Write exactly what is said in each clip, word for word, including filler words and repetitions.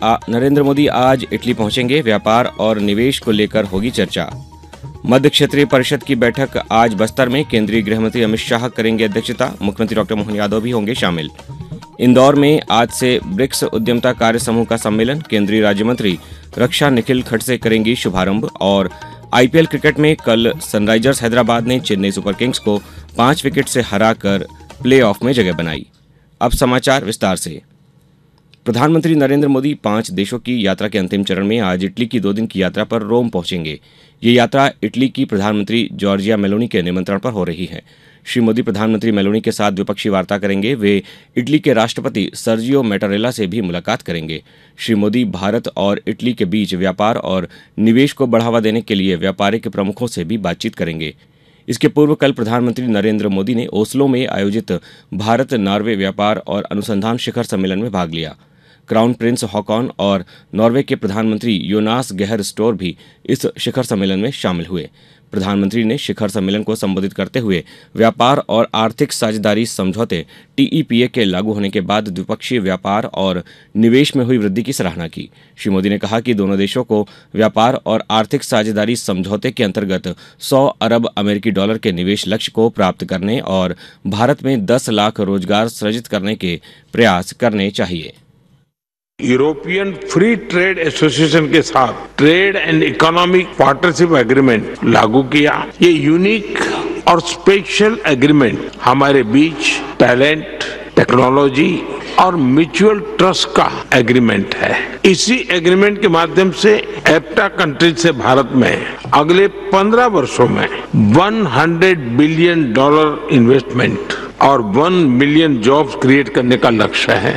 आ, नरेंद्र मोदी आज इटली पहुंचेंगे। व्यापार और निवेश को लेकर होगी चर्चा। मध्य क्षेत्रीय परिषद की बैठक आज बस्तर में। केंद्रीय गृह मंत्री अमित शाह करेंगे अध्यक्षता। मुख्यमंत्री डॉक्टर मोहन यादव भी होंगे शामिल। इंदौर में आज से ब्रिक्स उद्यमता कार्य समूह का सम्मेलन। केंद्रीय राज्य मंत्री रक्षा निखिल खड़से करेंगी शुभारंभ। और आईपीएल क्रिकेट में कल सनराइजर्स हैदराबाद ने चेन्नई सुपर किंग्स को पांच विकेट से हराकर प्लेऑफ में जगह बनाई। अब समाचार विस्तार से। प्रधानमंत्री नरेंद्र मोदी पांच देशों की यात्रा के अंतिम चरण में आज इटली की दो दिन की यात्रा पर रोम पहुंचेंगे। ये यात्रा इटली की प्रधानमंत्री जॉर्जिया मेलोनी के निमंत्रण पर हो रही है। श्री मोदी प्रधानमंत्री मेलोनी के साथ द्विपक्षीय वार्ता करेंगे। वे इटली के राष्ट्रपति सर्जियो मैटारेला से भी मुलाकात करेंगे। श्री मोदी भारत और इटली के बीच व्यापार और निवेश को बढ़ावा देने के लिए व्यापारिक प्रमुखों से भी बातचीत करेंगे। इसके पूर्व कल प्रधानमंत्री नरेंद्र मोदी ने ओस्लो में आयोजित भारत नॉर्वे व्यापार और अनुसंधान शिखर सम्मेलन में भाग लिया। क्राउन प्रिंस हॉकॉन और नॉर्वे के प्रधानमंत्री योनास गेहर स्टोर भी इस शिखर सम्मेलन में शामिल हुए। प्रधानमंत्री ने शिखर सम्मेलन को संबोधित करते हुए व्यापार और आर्थिक साझेदारी समझौते टीईपीए के लागू होने के बाद द्विपक्षीय व्यापार और निवेश में हुई वृद्धि की सराहना की। श्री मोदी ने कहा कि दोनों देशों को व्यापार और आर्थिक साझेदारी समझौते के अंतर्गत सौ अरब अमेरिकी डॉलर के निवेश लक्ष्य को प्राप्त करने और भारत में दस लाख रोजगार सृजित करने के प्रयास करने चाहिए। यूरोपियन फ्री ट्रेड एसोसिएशन के साथ trade and economic partnership agreement लागू किया। ये यूनिक और स्पेशल एग्रीमेंट हमारे बीच टैलेंट, टेक्नोलॉजी और म्यूचुअल ट्रस्ट का एग्रीमेंट है। इसी एग्रीमेंट के माध्यम से एप्टा कंट्रीज से भारत में अगले पंद्रह वर्षों में सौ बिलियन डॉलर इन्वेस्टमेंट और वन मिलियन जॉब्स क्रिएट करने का लक्ष्य है।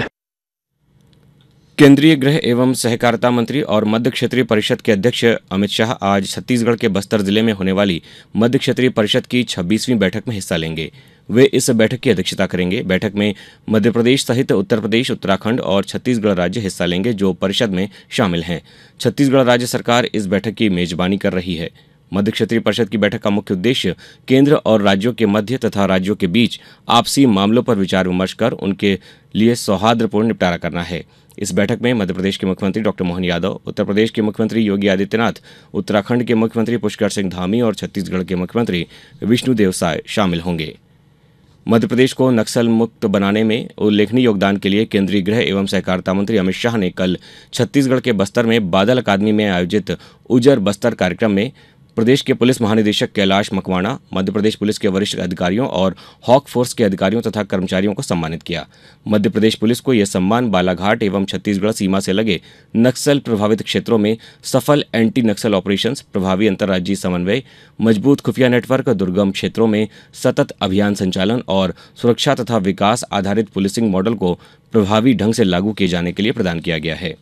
केंद्रीय गृह एवं सहकारिता मंत्री और मध्य क्षेत्रीय परिषद के अध्यक्ष अमित शाह आज छत्तीसगढ़ के बस्तर जिले में होने वाली मध्य क्षेत्रीय परिषद की छब्बीसवीं बैठक में हिस्सा लेंगे। वे इस बैठक की अध्यक्षता करेंगे। बैठक में मध्य प्रदेश सहित उत्तर प्रदेश, उत्तराखंड और छत्तीसगढ़ राज्य हिस्सा लेंगे, जो परिषद में शामिल हैं। छत्तीसगढ़ राज्य सरकार इस बैठक की मेजबानी कर रही है। मध्य क्षेत्रीय परिषद की बैठक का मुख्य उद्देश्य केंद्र और राज्यों के मध्य तथा राज्यों के बीच आपसी मामलों पर विचार विमर्श कर उनके लिए सौहार्दपूर्ण निपटारा करना है। इस बैठक में मध्य प्रदेश के मुख्यमंत्री डॉक्टर मोहन यादव, उत्तर प्रदेश के मुख्यमंत्री योगी आदित्यनाथ, उत्तराखंड के मुख्यमंत्री पुष्कर सिंह धामी और छत्तीसगढ़ के मुख्यमंत्री विष्णुदेव साय शामिल होंगे। मध्य प्रदेश को नक्सल मुक्त बनाने में उल्लेखनीय योगदान के लिए केंद्रीय गृह एवं सहकारिता मंत्री अमित शाह ने कल छत्तीसगढ़ के बस्तर में बादल अकादमी में आयोजित उजर बस्तर कार्यक्रम में प्रदेश के पुलिस महानिदेशक कैलाश मकवाणा, मध्य प्रदेश पुलिस के वरिष्ठ अधिकारियों और हॉक फोर्स के अधिकारियों तथा कर्मचारियों को सम्मानित किया। मध्य प्रदेश पुलिस को यह सम्मान बालाघाट एवं छत्तीसगढ़ सीमा से लगे नक्सल प्रभावित क्षेत्रों में सफल एंटी नक्सल ऑपरेशंस, प्रभावी अंतर्राज्यीय समन्वय, मजबूत खुफिया नेटवर्क, दुर्गम क्षेत्रों में सतत अभियान संचालन और सुरक्षा तथा विकास आधारित पुलिसिंग मॉडल को प्रभावी ढंग से लागू किए जाने के लिए प्रदान किया गया है।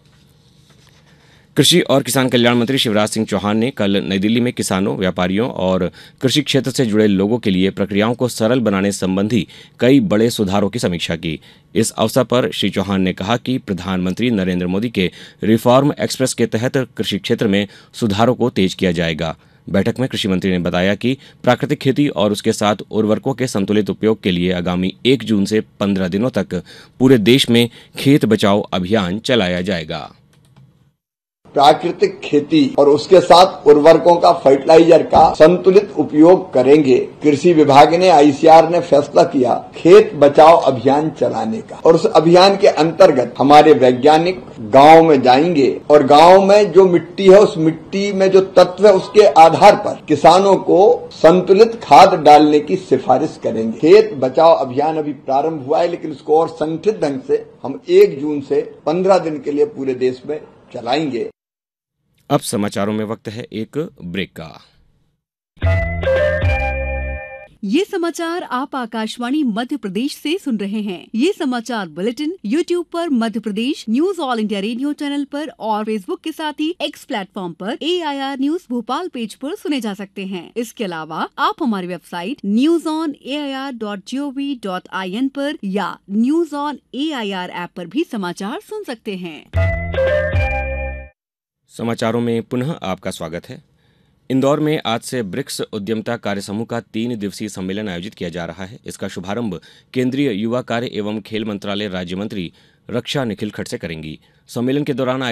कृषि और किसान कल्याण मंत्री शिवराज सिंह चौहान ने कल नई दिल्ली में किसानों, व्यापारियों और कृषि क्षेत्र से जुड़े लोगों के लिए प्रक्रियाओं को सरल बनाने संबंधी कई बड़े सुधारों की समीक्षा की। इस अवसर पर श्री चौहान ने कहा कि प्रधानमंत्री नरेंद्र मोदी के रिफॉर्म एक्सप्रेस के तहत कृषि क्षेत्र में सुधारों को तेज किया जाएगा। बैठक में कृषि मंत्री ने बताया कि प्राकृतिक खेती और उसके साथ उर्वरकों के संतुलित उपयोग के लिए आगामी एक जून से पंद्रह दिनों तक पूरे देश में खेत बचाओ अभियान चलाया जाएगा। प्राकृतिक खेती और उसके साथ उर्वरकों का, फर्टिलाइजर का संतुलित उपयोग करेंगे। कृषि विभाग ने, आईसीआर ने फैसला किया खेत बचाओ अभियान चलाने का, और उस अभियान के अंतर्गत हमारे वैज्ञानिक गांव में जाएंगे और गांव में जो मिट्टी है, उस मिट्टी में जो तत्व है, उसके आधार पर किसानों को संतुलित खाद डालने की सिफारिश करेंगे। खेत बचाओ अभियान अभी प्रारंभ हुआ है, लेकिन उसको और संगठित ढंग से हम एक जून से पंद्रह दिन के लिए पूरे देश में चलाएंगे। अब समाचारों में वक्त है एक ब्रेक का। ये समाचार आप आकाशवाणी मध्य प्रदेश से सुन रहे हैं। ये समाचार बुलेटिन यूट्यूब पर Madhya Pradesh news all India radio channel पर और फेसबुक के साथ ही एक्स प्लेटफॉर्म पर ए I R news Bhopal page पर सुने जा सकते हैं। इसके अलावा आप हमारी website news on A I R dot G O V dot I N पर या news on A I R app पर भी समाचार सुन सकते हैं। समाचारों में पुनः आपका स्वागत है। इंदौर में आज से ब्रिक्स उद्यमता कार्य समूह का तीन दिवसीय सम्मेलन आयोजित किया जा रहा है। इसका शुभारंभ केंद्रीय युवा कार्य एवं खेल मंत्रालय राज्य मंत्री रक्षा निखिल खड़से करेंगी। सम्मेलन के दौरान